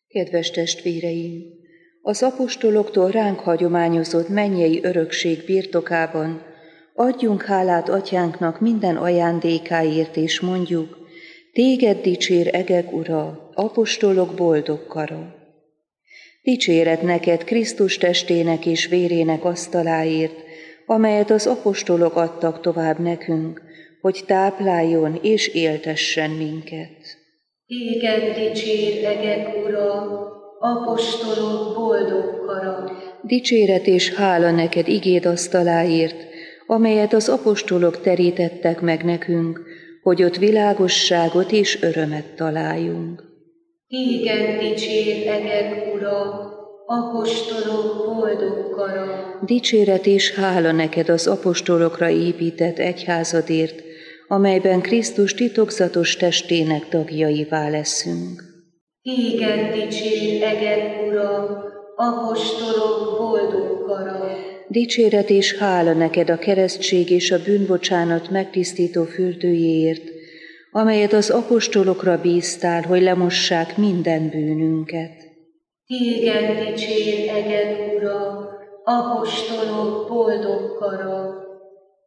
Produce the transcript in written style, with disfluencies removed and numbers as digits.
Kedves testvéreim! Az apostoloktól ránk hagyományozott mennyei örökség birtokában adjunk hálát Atyánknak minden ajándékáért, és mondjuk: Téged dicsér egek, Ura, apostolok boldog kara. Dicséret neked Krisztus testének és vérének asztaláért, amelyet az apostolok adtak tovább nekünk, hogy tápláljon és éltessen minket. Téged dicsér egek, Ura, apostolok boldog kara. Dicséret és hála neked igéd asztaláért, amelyet az apostolok terítettek meg nekünk, hogy ott világosságot és örömet találjunk. Téged dicsér egek, Ura, apostolok boldog kara. Dicséret és hála neked az apostolokra épített egyházadért, amelyben Krisztus titokzatos testének tagjaivá leszünk. Téged dicsér egek, Ura, apostolok boldog kara. Dicséret és hála neked a keresztség és a bűnbocsánat megtisztító fürdőjéért, amelyet az apostolokra bíztál, hogy lemossák minden bűnünket. Téged dicsér egek, Ura, apostolok boldog kara.